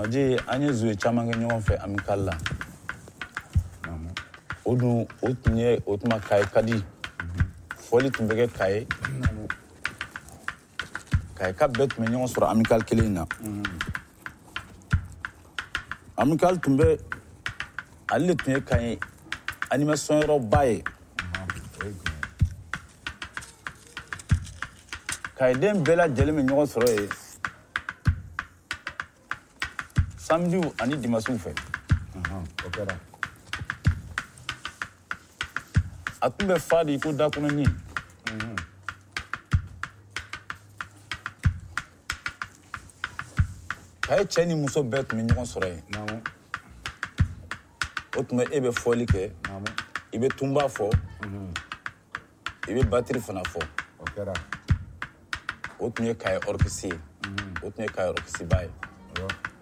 Maji an ye joué caman kɛ ɲɔgɔn fɛ amical la. O tun ye o tuma Kaye Kadi. Fɔli tun bɛ kɛ Kaye. Kaye ka bɛɛ tun bɛ ɲɔgɔn sɔrɔ amical kelen in na. Amical tun bɛ ale de tun ye Kaye animation yɔrɔba ye. Kaye den bɛɛ lajɛlen bɛ ɲɔgɔn sɔrɔ yen samedi ani dimanche fɛ. O kɛra. A tun bɛ fa de ko dakɔnɔni. Kaye cɛ ni muso bɛɛ tun bɛ ɲɔgɔn sɔrɔ yen. O tuma e bɛ fɔli kɛ, i bɛ tunba fɔ, i bɛ batterie fana fɔ. O kɛra. O tun ye Kaye orchestre ye. O tun ye Kaye orchestre ba ye.